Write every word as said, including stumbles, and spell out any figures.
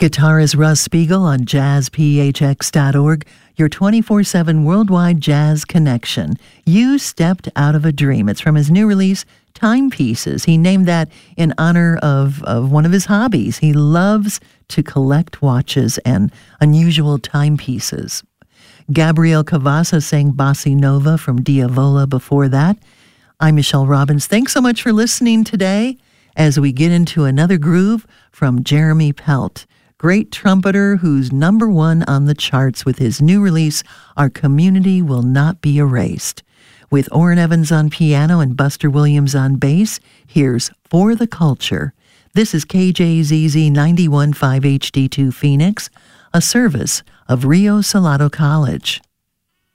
Guitarist Russ Spiegel on jazz p h x dot org, your twenty-four seven worldwide jazz connection. You Stepped Out of a Dream. It's from his new release, Timepieces. He named that in honor of, of one of his hobbies. He loves to collect watches and unusual timepieces. Gabrielle Cavassa sang Bossa Nova from Diavola before that. I'm Michelle Robbins. Thanks so much for listening today as we get into another groove from Jeremy Pelt, great trumpeter who's number one on the charts with his new release, Our Community Will Not Be Erased. With Orrin Evans on piano and Buster Williams on bass, here's For the Culture. This is K J Z Z ninety-one point five H D two Phoenix, a service of Rio Salado College.